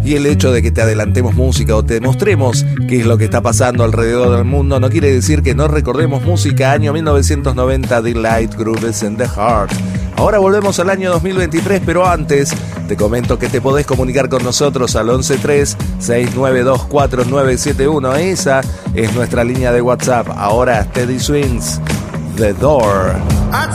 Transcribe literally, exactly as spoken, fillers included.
Y el hecho de que te adelantemos música o te mostremos qué es lo que está pasando alrededor del mundo no quiere decir que no recordemos música. Año mil novecientos noventa, Delight Grooves in the Heart. Ahora volvemos al año dos mil veintitrés, pero antes te comento que te podés comunicar con nosotros al once tres seis nueve dos cuatro nueve siete uno. Esa es nuestra línea de WhatsApp. Ahora Teddy Swings, The Door.